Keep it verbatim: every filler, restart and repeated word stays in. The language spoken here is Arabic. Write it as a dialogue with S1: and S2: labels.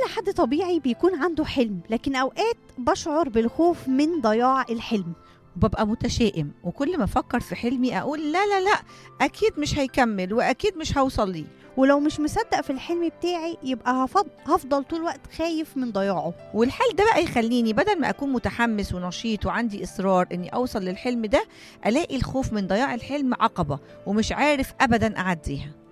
S1: حد طبيعي بيكون عنده حلم، لكن أوقات بشعر بالخوف من ضياع الحلم.
S2: وببقى متشائم، وكل ما أفكر في حلمي أقول لا لا لا أكيد مش هيكمل وأكيد مش هوصل ليه.
S1: ولو مش مصدق في الحلم بتاعي يبقى هفض... هفضل طول الوقت خايف من ضياعه.
S2: والحال ده بقى يخليني بدل ما أكون متحمس ونشيط وعندي إصرار إني أوصل للحلم ده، ألاقي الخوف من ضياع الحلم عقبة ومش عارف أبدا أعديها.